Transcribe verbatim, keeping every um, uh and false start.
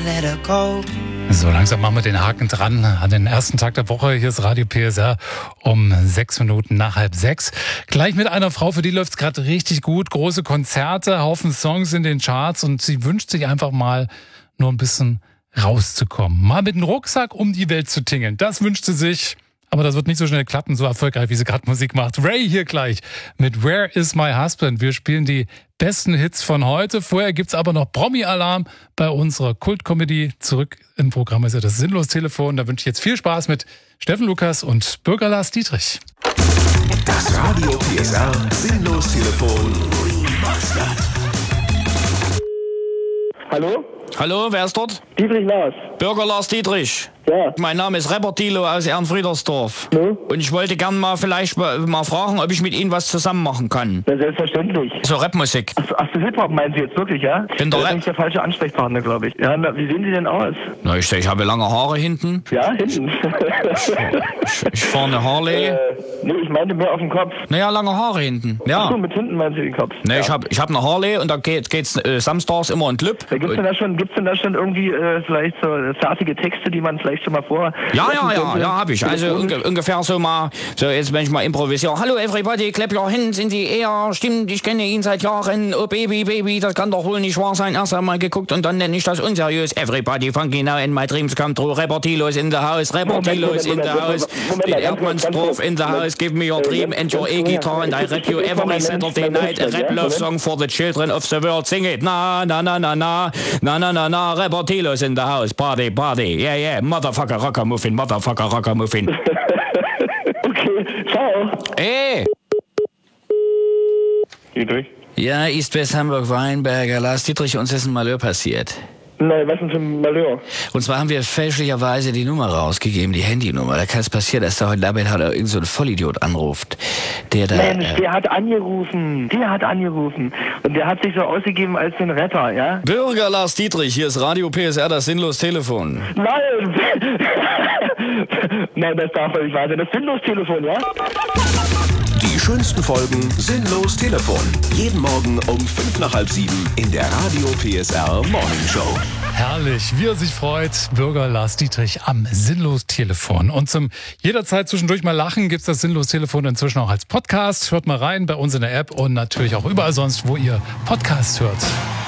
let her go. So, langsam machen wir den Haken dran an den ersten Tag der Woche. Hier ist Radio P S R um sechs Minuten nach halb sechs. Gleich mit einer Frau, für die läuft's gerade richtig gut. Große Konzerte, Haufen Songs in den Charts und sie wünscht sich einfach mal nur ein bisschen rauszukommen. Mal mit dem Rucksack um die Welt zu tingeln. Das wünscht sie sich. Aber das wird nicht so schnell klappen, so erfolgreich, wie sie gerade Musik macht. Ray hier gleich mit Where is my husband? Wir spielen die besten Hits von heute. Vorher gibt's aber noch Promi-Alarm bei unserer Kult-Comedy. Zurück im Programm ist ja das Sinnlos-Telefon. Da wünsche ich jetzt viel Spaß mit Steffen Lukas und Bürger Lars Dietrich. Das Radio P S R Sinnlos-Telefon. Hallo? Hallo, wer ist dort? Dietrich Lars. Bürger Lars Dietrich. Ja. Mein Name ist Rapper Thilo aus Ehrenfriedersdorf. No? Und ich wollte gern mal vielleicht mal, mal fragen, ob ich mit Ihnen was zusammen machen kann. Ja, selbstverständlich. So Rapmusik. Ach, ach so, Hip-Hop meinen Sie jetzt wirklich, ja? Bin der Das ist Rap- nicht der falsche Ansprechpartner, glaube ich. Ja, na, wie sehen Sie denn aus? Na, ich, ich habe lange Haare hinten. Ja, hinten. Ich, ich fahre eine Harley. äh, nee, ich meinte mehr auf dem Kopf. Naja, lange Haare hinten. Ach so, Ja. mit hinten meinen Sie den Kopf. Ne, ja. ich habe ich hab eine Harley und da geht, geht's äh, samstags immer in den Club. Da gibt's denn da schon, gibt's denn da schon irgendwie äh, vielleicht so fertige Texte, die man vielleicht schon mal vor... Ja, ja, ja, ja, habe ich. Also unge- ungefähr so mal, so jetzt wenn ich mal improvisiere. Hallo everybody, clap your hands in the air. Stimmt, ich kenne ihn seit Jahren. Oh Baby, Baby, das kann doch wohl nicht wahr sein. Erst einmal geguckt und dann nenne ich das unseriös. Everybody funky now and my dreams come true. Rapper Tilos in the house, Rapper Tilos in the house. Den Erdmannsdorf in the house. Give me your dream and your E-Guitar and I rap you every Saturday night. A rap love song for the children of the world. Sing it. Na, na, na, na, na. Na, na, na, na. Rapper Tilos in the house. Party, party. Yeah, yeah. Motherfucker, rocker, muffin. Motherfucker, rocker, muffin. Okay, ciao. Ey! Dietrich? Ja, East-West Hamburg-Weinberger, Lars Dietrich, uns ist ein Malheur passiert. Nein, was denn für ein Malheur? Und zwar haben wir fälschlicherweise die Nummer rausgegeben, die Handynummer. Da kann es passieren, dass da heute Abend halt irgend so ein Vollidiot anruft, der da... Mensch, äh, der hat angerufen. Der hat angerufen. Und der hat sich so ausgegeben als ein Rapper, ja? Bürger Lars Dietrich, hier ist Radio P S R, das Sinnlos-Telefon. Nein! Nein, das darf doch nicht wahr sein. Das Sinnlos-Telefon, ja? Die schönsten Folgen Sinnlos Telefon. Jeden Morgen um fünf nach halb sieben in der Radio P S R Morning Show. Herrlich, wie er sich freut, Bürger Lars Dietrich am Sinnlos-Telefon. Und zum jederzeit zwischendurch mal lachen gibt's das Sinnlos-Telefon inzwischen auch als Podcast. Hört mal rein bei uns in der App und natürlich auch überall sonst, wo ihr Podcasts hört.